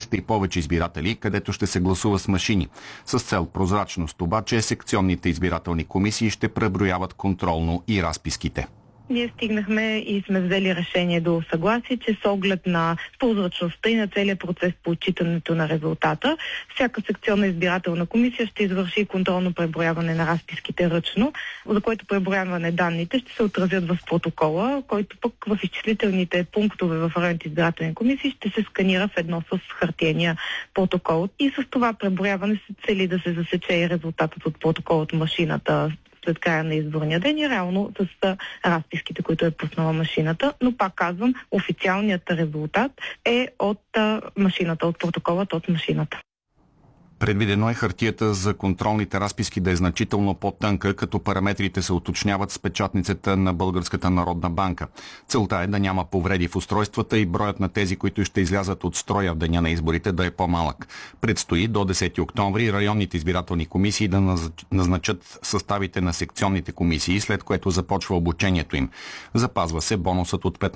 300 и повече избиратели, където ще се гласува с машини. С цел прозрачност обаче секционните избирателни комисии ще преброяват контролно и разписките. Ние стигнахме и сме взели решение до съгласие, че с оглед на прозрачността и на целият процес по отчитането на резултата, всяка секционна избирателна комисия ще извърши контролно преброяване на разписките ръчно, за което преброяване данните ще се отразят в протокола, който пък в изчислителните пунктове в районните избирателни комисии ще се сканира в едно с хартиения протокол. И с това преброяване се цели да се засече и резултатът от протокола от машината след края на изборния ден и реално с разписките, които е пуснала машината. Но пак казвам, официалният резултат е от машината, от протоколът от машината. Предвидено е хартията за контролните разписки да е значително по-тънка, като параметрите се уточняват с печатницата на Българската народна банка. Целта е да няма повреди в устройствата и броят на тези, които ще излязат от строя в деня на изборите, да е по-малък. Предстои до 10 октомври районните избирателни комисии да назначат съставите на секционните комисии, след което започва обучението им. Запазва се бонусът от 15